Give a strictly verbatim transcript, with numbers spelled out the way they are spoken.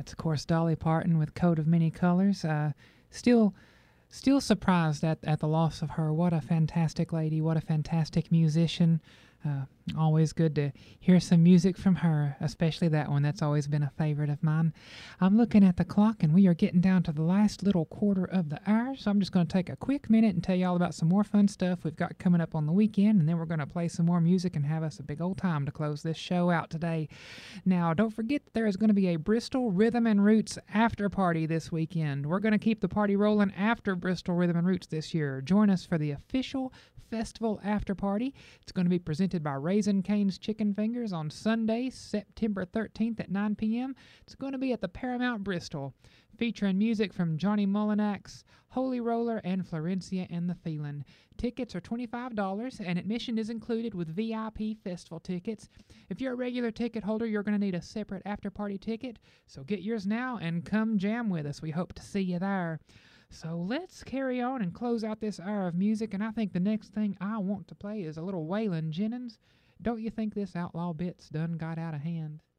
That's, of course, Dolly Parton with Coat of Many Colors. Uh, still still surprised at, at the loss of her. What a fantastic lady. What a fantastic musician. Uh, always good to hear some music from her, especially that one. That's always been a favorite of mine. I'm looking at the clock, and we are getting down to the last little quarter of the hour, so I'm just going to take a quick minute and tell you all about some more fun stuff we've got coming up on the weekend, and then we're going to play some more music and have us a big old time to close this show out today. Now, don't forget that there is going to be a Bristol Rhythm and Roots after party this weekend. We're going to keep the party rolling after Bristol Rhythm and Roots this year. Join us for the official festival after party. It's going to be presented by Raising Cane's Chicken Fingers on Sunday, September thirteenth at nine p.m. It's going to be at the Paramount Bristol, featuring music from Johnny Mullinax, Holy Roller, and Florencia and the Feelin'. Tickets are twenty-five dollars, and admission is included with V I P festival tickets. If you're a regular ticket holder, you're going to need a separate after-party ticket, so get yours now and come jam with us. We hope to see you there. So let's carry on and close out this hour of music, and I think the next thing I want to play is a little Waylon Jennings. Don't you think this outlaw bit's done got out of hand?